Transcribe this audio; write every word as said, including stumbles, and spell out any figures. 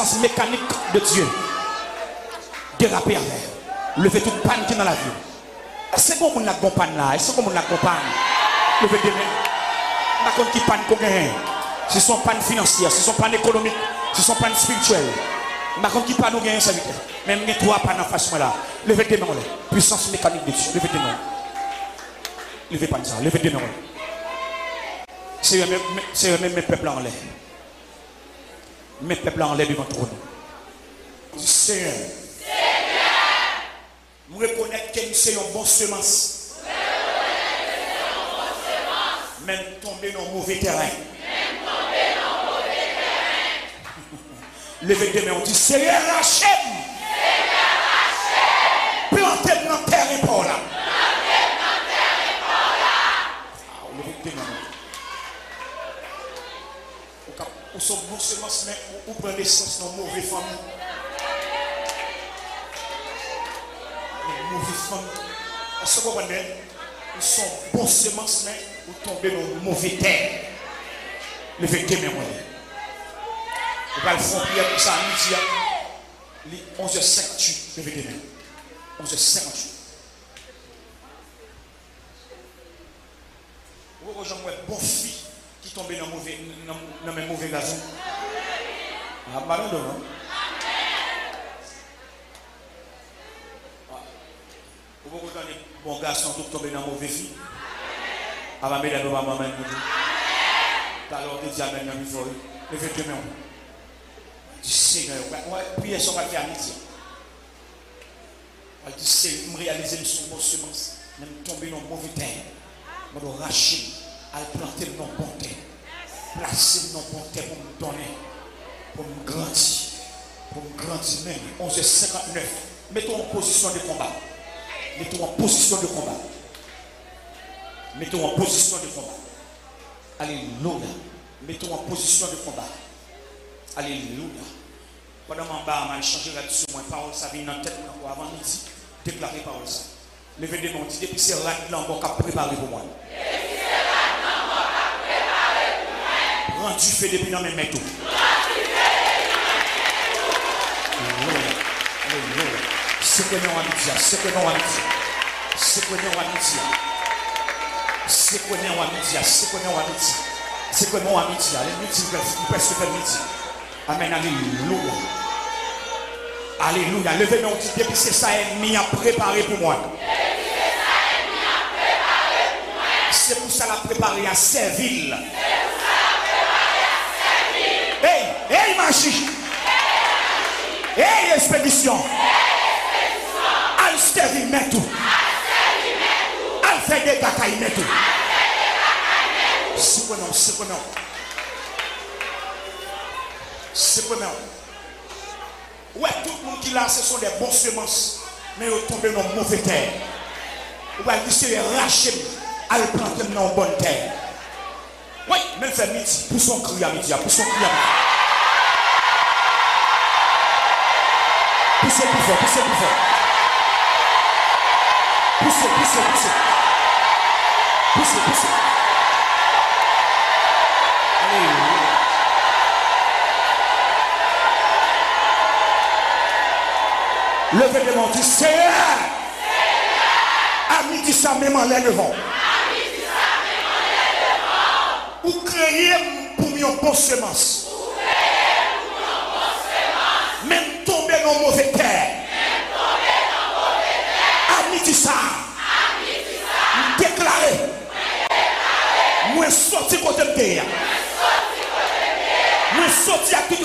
puissance mécanique de Dieu. Déraper avec. Levez toute panne qui est dans la vie. Est-ce que vous avez une panne là? Est-ce que vous avez une panne? Levez des mains. Par contre, qui panne qu'on gagne? Ce sont panne financières, ce sont panne économiques, ce sont panne spirituelles. Par contre, qui panne nous gagne, ça veut dire. Même les trois pannes en face là. Levez des mains. Puissance mécanique de Dieu. Levez des mains. Levez pas ça. Levez des mains. C'est même mes peuples en l'air. Mes peuples en l'air devant le trône. Seigneur. Nous reconnaissons que nous sommes une bonne semence. Même tomber dans le mauvais terrain. Levez des mains, on dit Seigneur, Rachem. Plantez dans la terre et pour là. Levez des mains. Ou sont bonnes semences, mais ou prend naissance dans une mauvaise famille. Mauvaise famille. Est-ce que vous comprenez? Ils sont bons semences, mais vous tombez dans une mauvaise terre. Levez des mains. Vous allez faire prière pour ça à midi. onze heures cinquante-huit. Levez des mains. onze heures cinquante-huit. Vous voyez un bon fille qui tombe dans le mauvais gazon. Ah, ballon de non? Vous voyez un bon garçon qui tombe dans le mauvais fille. Ah, ma mère, elle va m'amener. Alors, tu dis amen dans le fort. Levez des mains. Du Seigneur, on va prier sur la vie à midi. On va dire Seigneur, je réaliser une bonne semence, même tomber dans le mauvais terre. Je vais racher, à planter dans le bon terre. Placer dans le bon terre pour me donner, pour me grandir, pour me grandir même. onze heures cinquante-neuf, mettons en position de combat. Mettons en position de combat. Mettons en position de combat. Alléluia. Mettons en position de combat. Alléluia. Pendant que je vais changer là-dessus, ma parole, ça vient dans la tête avant midi, déclarer parole ça. Levez des mains, depuis c'est là qui a préparé pour moi. Rendu fait depuis dans mes mains tout. Alléluia. C'est que nous avons c'est que nous avons c'est que nous avons c'est que nous avons c'est que nous avons c'est que nous avons les midi, presque faire midi. Amen, alléluia. Alléluia. Levez mon petit depuis c'est ça ennemi a préparé pour moi. C'est pour ça l'a préparé à Serville. Hey, hey magie. Hey expédition. Al Serville met tout. Al fait des batailles met tout. C'est quoi non, c'est quoi non. C'est quoi non. Ouais, tout le monde qui là, ce sont des bons semences, mais ils tombent dans une mauvaise terre. Ouais, ils se rachent à le planter dans une bonne terre. Oui, même fait midi, pour son cri à midi, pour son cri à midi. Poussez plus fort, poussez plus fort. Poussez, poussez, poussez. Poussez, poussez. Alléluia. Levez les mains, dis Seigneur. À midi, ça même en l'air devant. Ou créer pour une bonne semence. Même tomber dans mauvais terre. À midi, ça. Déclarer. Moi, sorti côté de terre. Moi, sorti à tout